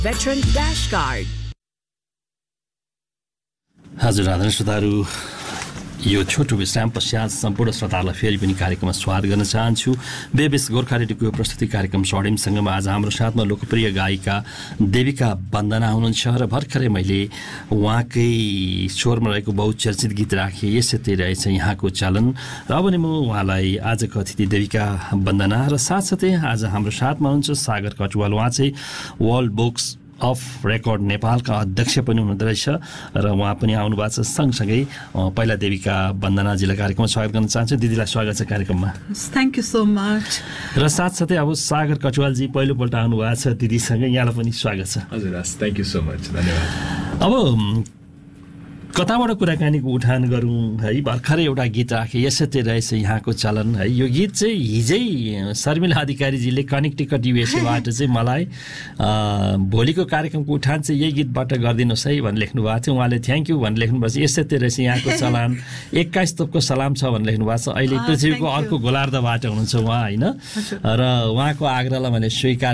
Veteran Dash Card. हजुर आदरणीय श्रोताहरू, यो छोटो विश्राम पश्चात सम्पूर्ण श्रोताहरूलाई फेरि पनि कार्यक्रममा स्वागत गर्न चाहन्छु। बेबेस गोर्खा रेडियोको प्रस्तुति कार्यक्रम स्वर्णिमसँगमा आज हाम्रो साथमा लोकप्रिय गायिका देविका वन्दना हुनुहुन्छ र भर्खरै मैले उहाँकै स्वरमा रहेको बहुचर्चित गीत राखेँ यसै रहेछ यहाँको चलन। र अब नि म उहाँलाई आजको अतिथि देविका वन्दना र साथसाथै आज हाम्रो साथमा हुनुहुन्छ सागर कटुवाल। उहाँ चाहिँ वर्ल्ड बुक्स अफ रेकर्ड नेपालका अध्यक्ष पनि हुनुहुँदो रहेछ र उहाँ पनि आउनु भएको छ। सँगसँगै पहिला देविका वन्दनाजीलाई कार्यक्रममा स्वागत गर्न चाहन्छु। दिदीलाई स्वागत छ कार्यक्रममा। Thank you so much. र साथसाथै अब सागर कटुवालजी पहिलोपल्ट आउनु भएको छ दिदीसँग, यहाँलाई पनि स्वागत छ। हजुर थ्याङ्क यू सो मच, धन्यवाद। अब कताबाट कुराकानीको उठान गरौँ है, भर्खरै एउटा गीत राखेँ यसै रहेछ यहाँको चलन है। यो गीत चाहिँ हिजै शर्मिला अधिकारीजीले कनेक्टिकट युएसएबाट चाहिँ मलाई भोलिको कार्यक्रमको उठान चाहिँ यही गीतबाट गरिदिनुहोस् है भनेर लेख्नु भएको थियो। उहाँले थ्याङ्क यू भनेर लेख्नुभएको छ। यसै रहेछ यहाँको चलन 21 तोपको सलाम छ भनेर लेख्नु भएको छ। अहिले पृथ्वीको अर्को गोलार्धबाट हुनुहुन्छ उहाँ होइन, र उहाँको आग्रहलाई मैले स्वीकार